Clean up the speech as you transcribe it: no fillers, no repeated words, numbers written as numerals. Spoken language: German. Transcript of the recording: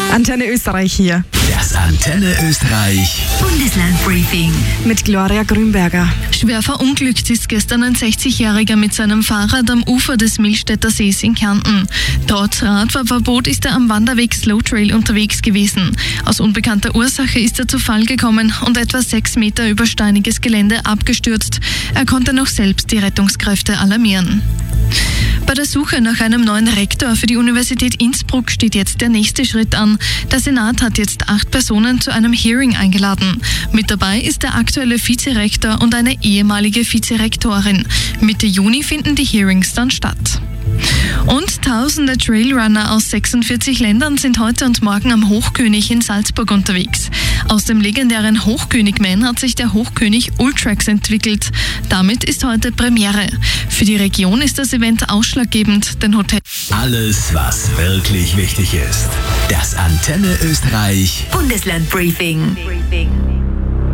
Antenne Österreich hier. Das Antenne Österreich Bundeslandbriefing Mit Gloria Grünberger. Schwer verunglückt ist gestern ein 60-Jähriger mit seinem Fahrrad am Ufer des Millstätter Sees in Kärnten. Trotz Radfahrverbot ist er am Wanderweg Slowtrail unterwegs gewesen. Aus unbekannter Ursache ist er zu Fall gekommen und etwa 6 Meter über steiniges Gelände abgestürzt. Er konnte noch selbst die Rettungskräfte alarmieren. Bei der Suche nach einem neuen Rektor für die Universität Innsbruck steht jetzt der nächste Schritt an. Der Senat hat jetzt 8 Personen zu einem Hearing eingeladen. Mit dabei ist der aktuelle Vizerektor und eine ehemalige Vizerektorin. Mitte Juni finden die Hearings dann statt. Und tausende Trailrunner aus 46 Ländern sind heute und morgen am Hochkönig in Salzburg unterwegs. Aus dem legendären Hochkönig-Man hat sich der Hochkönig Ultrax entwickelt. Damit ist heute Premiere. Für die Region ist das Event ausschlaggebend, denn Hotel... Alles, was wirklich wichtig ist. Das Antenne Österreich Bundeslandbriefing.